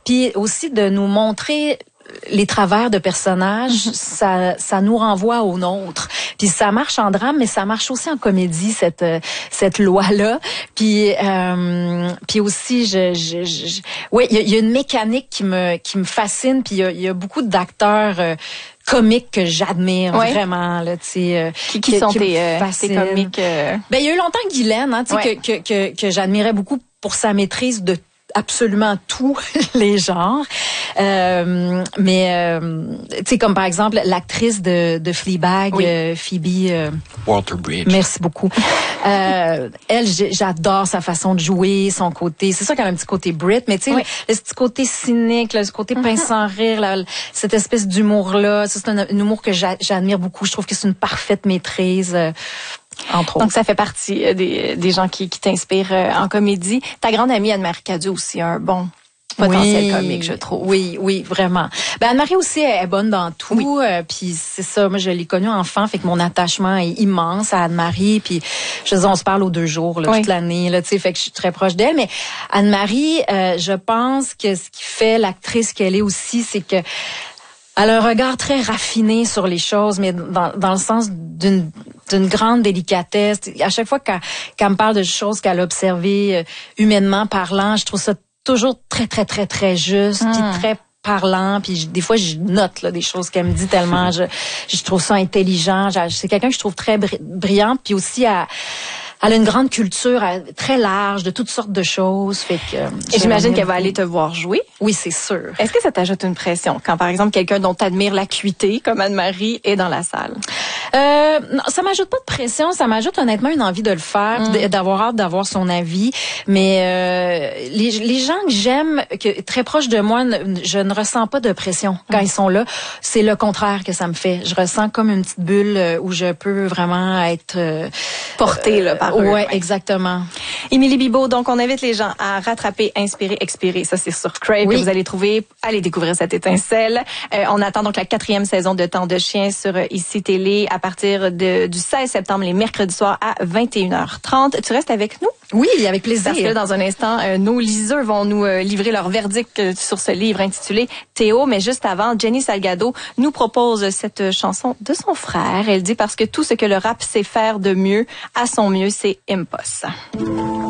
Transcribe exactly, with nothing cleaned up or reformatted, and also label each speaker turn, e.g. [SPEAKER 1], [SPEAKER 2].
[SPEAKER 1] puis aussi de nous montrer les travers de personnages, mm-hmm. ça, ça nous renvoie au nôtre. Puis ça marche en drame, mais ça marche aussi en comédie, cette cette loi-là. Puis euh, puis aussi, je, je, je ouais, il y, y a une mécanique qui me qui me fascine. Puis il y a, y a beaucoup d'acteurs euh, comiques que j'admire ouais. vraiment là, tu sais. Euh,
[SPEAKER 2] qui, qui, qui sont qui tes, euh, tes comiques euh...
[SPEAKER 1] Ben il y a eu longtemps Guylaine, hein, tu sais ouais. que, que que que j'admirais beaucoup pour sa maîtrise de absolument tous les genres. Euh, mais, euh, tu sais, comme par exemple, l'actrice de, de Fleabag, oui. euh, Phoebe... Euh,
[SPEAKER 3] Waller-Bridge.
[SPEAKER 1] Merci beaucoup. euh, elle, j'adore sa façon de jouer, son côté... C'est sûr qu'elle a un petit côté Brit, mais tu sais, oui. le, le petit côté cynique, le, le côté mm-hmm. pince sans rire, là, cette espèce d'humour-là, ça, c'est un, un humour que j'a, j'admire beaucoup. Je trouve que c'est une parfaite maîtrise... Euh, Entre
[SPEAKER 2] Donc, ça fait partie euh, des, des gens qui, qui t'inspirent euh, en comédie. Ta grande amie Anne-Marie Cadieux aussi a un bon potentiel oui, comique, je trouve.
[SPEAKER 1] Oui, oui, vraiment. Ben Anne-Marie aussi elle est bonne dans tout. Oui. Euh, puis c'est ça, moi je l'ai connue enfant, fait que mon attachement est immense à Anne-Marie. Puis je veux dire, on se parle aux deux jours, là, oui. toute l'année, là, tu sais, fait que je suis très proche d'elle. Mais Anne-Marie, euh, je pense que ce qui fait l'actrice qu'elle est aussi, c'est que elle a un regard très raffiné sur les choses, mais dans, dans le sens d'une d'une grande délicatesse. À chaque fois qu'elle, qu'elle me parle de choses qu'elle a observées, euh, humainement parlant, je trouve ça toujours très, très, très, très juste, mmh. puis très parlant. Puis je, des fois, je note là, des choses qu'elle me dit tellement. je, je trouve ça intelligent. Je, c'est quelqu'un que je trouve très bri- brillant, puis aussi à... Elle a une grande culture très large de toutes sortes de choses. Fait que, euh,
[SPEAKER 2] et j'imagine qu'elle va aller te voir jouer.
[SPEAKER 1] Oui, c'est sûr.
[SPEAKER 2] Est-ce que ça t'ajoute une pression quand, par exemple, quelqu'un dont t'admires l'acuité, comme Anne-Marie, est dans la salle?
[SPEAKER 1] Euh, non, ça m'ajoute pas de pression. Ça m'ajoute honnêtement une envie de le faire, mm. d'avoir hâte d'avoir son avis. Mais euh, les, les gens que j'aime, que très proches de moi, je ne ressens pas de pression quand mm. ils sont là. C'est le contraire que ça me fait. Je ressens comme une petite bulle où je peux vraiment être euh,
[SPEAKER 2] portée là. Par
[SPEAKER 1] Ouais, ouais, exactement.
[SPEAKER 2] Émilie Bibeau, donc on invite les gens à rattraper, inspirer, expirer. Ça, c'est sur Crave oui. que vous allez trouver. Allez découvrir cette étincelle. Euh, on attend donc la quatrième saison de Temps de chien sur Ici Télé à partir de, du seize septembre, les mercredis soirs à vingt et une heures trente. Tu restes avec nous?
[SPEAKER 1] Oui, avec plaisir.
[SPEAKER 2] Parce que dans un instant, euh, nos liseux vont nous euh, livrer leur verdict euh, sur ce livre intitulé Théo. Mais juste avant, Jenny Salgado nous propose cette chanson de son frère. Elle dit parce que tout ce que le rap sait faire de mieux, à son mieux, c'est Impos.